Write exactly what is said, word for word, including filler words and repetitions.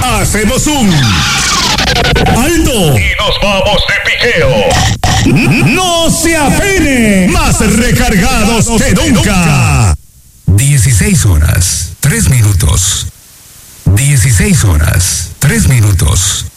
hacemos un alto y nos vamos de piqueo. No se afine, más recargados que nunca. dieciséis horas, tres minutos. dieciséis horas, tres minutos.